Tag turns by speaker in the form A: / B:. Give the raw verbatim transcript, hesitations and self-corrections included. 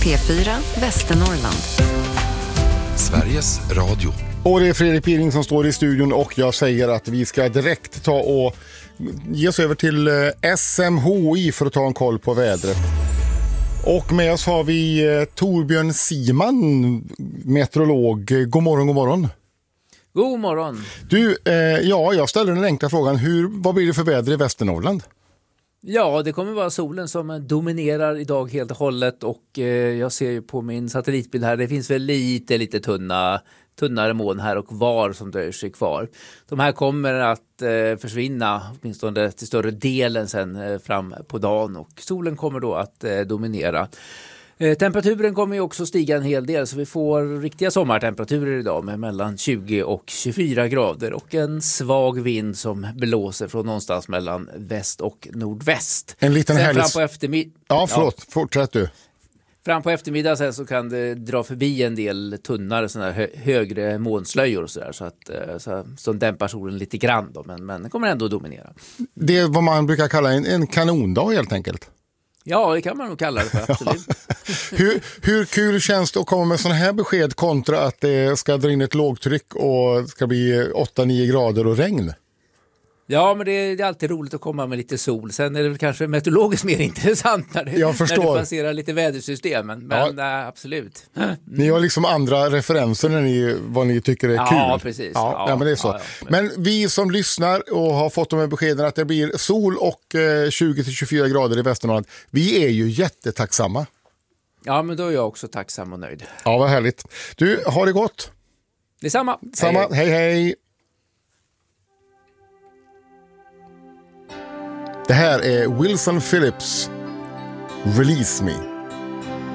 A: P fyra Västernorrland.
B: Sveriges Radio.
C: Och det är Fredrik Piring som står i studion och jag säger att vi ska direkt ta och ge oss över till S M H I för att ta en koll på vädret. Och med oss har vi Torbjörn Siman, meteorolog. God morgon, god morgon.
D: God morgon.
C: Du, eh, ja, jag ställer den enkla frågan. Hur, vad blir det för väder i Västernorrland?
D: Ja, det kommer vara solen som dominerar idag helt och hållet och eh, jag ser ju på min satellitbild här, det finns väl lite, lite tunna, tunnare moln här och var som dröjer sig kvar. De här kommer att eh, försvinna, åtminstone till större delen sen eh, fram på dagen och solen kommer då att eh, dominera. Eh, temperaturen kommer ju också stiga en hel del så vi får riktiga sommartemperaturer idag med mellan tjugo och tjugofyra grader och en svag vind som blåser från någonstans mellan väst och nordväst.
C: En liten
D: sen
C: härlig...
D: fram på eftermiddag.
C: Ja, förlåt. Ja. Fortsätt du.
D: Fram på eftermiddag sen så kan det dra förbi en del tunnare såna här hö- högre molnslöjor och sådär så att så, som dämpar solen lite grann då, men, men det kommer ändå att dominera.
C: Det är vad man brukar kalla en, en kanondag helt enkelt.
D: Ja, det kan man nog kalla det för, absolut.
C: hur, hur kul känns det att komma med sån här besked kontra att det ska dra in ett lågtryck och ska bli åtta nio grader och regn?
D: Ja, men det är, det är alltid roligt att komma med lite sol. Sen är det väl kanske meteorologiskt mer intressant när det,
C: Jag förstår.
D: när det passerar lite vädersystemen. Men ja. äh, absolut. Mm.
C: Ni har liksom andra referenser när ni, vad ni tycker är
D: ja,
C: kul.
D: Ja, precis.
C: Ja,
D: ja,
C: ja, men det är så.
D: Ja, ja.
C: Men vi som lyssnar och har fått de här beskeden att det blir sol och eh, tjugo till tjugofyra grader i Västernorrland. Vi är ju jättetacksamma.
D: Ja, men då är jag också tacksam och nöjd.
C: Ja, vad härligt. Du, har det gott?
D: Detsamma.
C: Samma. Hej, hej. hej. Det här är Wilson Phillips, Release Me.